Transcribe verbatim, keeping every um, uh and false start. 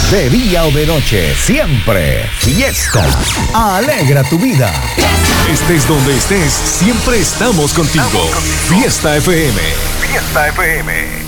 De día o de noche, siempre fiesta. Alegra tu vida. Estés donde estés, siempre estamos contigo. Fiesta F M. Fiesta F M.